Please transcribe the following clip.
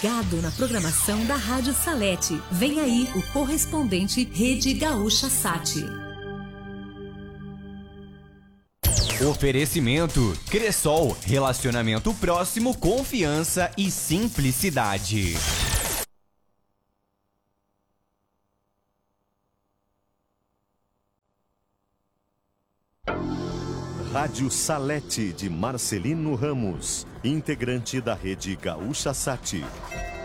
ligado na programação da Rádio Salete. Vem aí o correspondente Rede Gaúcha Sat. Oferecimento Cressol, relacionamento próximo, confiança e simplicidade. Rádio Salete de Marcelino Ramos, integrante da Rede Gaúcha Sat.